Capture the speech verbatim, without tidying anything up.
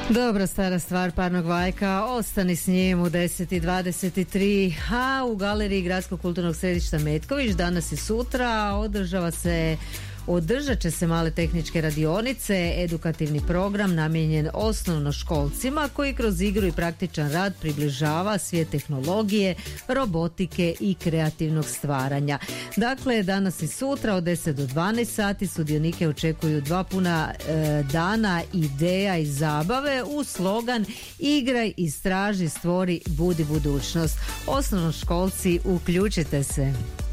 Dobra stara stvar Parnog Vajka, ostani s njim u deset i dvadeset tri, a u galeriji Gradskog kulturnog središta Metković danas i sutra održava se Održat će se male tehničke radionice, edukativni program namijenjen osnovnoškolcima koji kroz igru i praktičan rad približava svijet tehnologije, robotike i kreativnog stvaranja. Dakle, danas i sutra od deset do dvanaest sati sudionike očekuju dva puna e, dana ideja i zabave uz slogan Igraj, istraži, stvori, budi budućnost. Osnovnoškolci, uključite se.